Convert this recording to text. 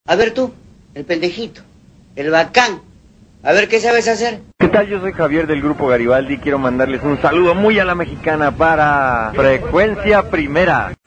A ver tú, el pendejito, el bacán. A ver, ¿qué sabes hacer? ¿Qué tal? Yo soy Javier del Grupo Garibaldi. Quiero mandarles un saludo muy a la mexicana para Frecuencia Primera.